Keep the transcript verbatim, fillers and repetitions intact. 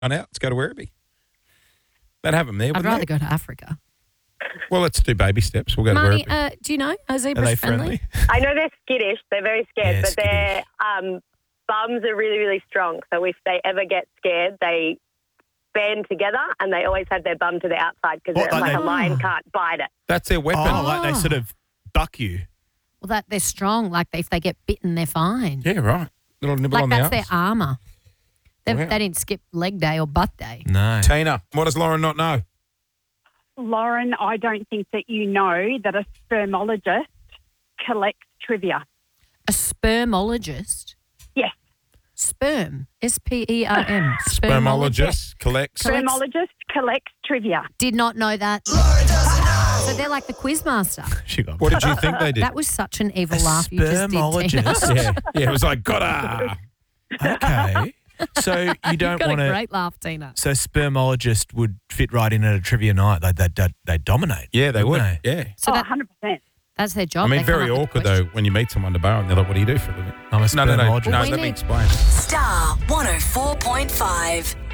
out. Let's go to Werribee. They'd have them there, I'd wouldn't rather they? go to Africa. Well, let's do baby steps. We'll go Marnie, to Werribee. uh, do you know, are Are zebras they friendly? friendly? I know they're skittish. They're very scared, Yeah, but their um, bums are really, really strong. So if they ever get scared, they band together and they always have their bum to the outside because What, like like they- a lion can't bite it. That's their weapon. Oh, like they sort of buck you. Well, that they're strong. Like if they get bitten, they're fine. Yeah, right. Little nibble Like on that's the their arse. armour. They, Wow. they didn't skip leg day or butt day. No. Tina, what does Lauren not know? Lauren, I don't think that you know that a spermologist collects trivia. A spermologist. Yes, Sperm. S P E R M. Spermologist collects. Collects- spermologist collects trivia. Did not know that. So they're like the quizmaster. She got What did you think they did? That was such an evil A laugh you just did, Tina. spermologist? yeah, yeah. It was like, gotta. Okay. So you You've don't got want a to. great laugh, Tina. So spermologist would fit right in at a trivia night. They they they, they dominate. Yeah, they would. wouldn't Yeah. So oh, that, one hundred percent. that's their job. I mean, They come very up with awkward, questions. though, when you meet someone to bar and they're like, what do you do for a living? I'm a No, no, no. spermologist. No, We let me need- explain. Star one oh four point five.